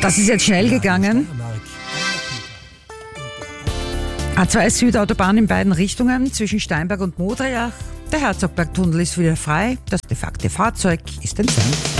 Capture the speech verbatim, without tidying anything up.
Das ist jetzt schnell gegangen. A zwei Südautobahn in beiden Richtungen zwischen Steinberg und Modriach. Der Herzogbergtunnel ist wieder frei. Das defekte Fahrzeug ist entfernt.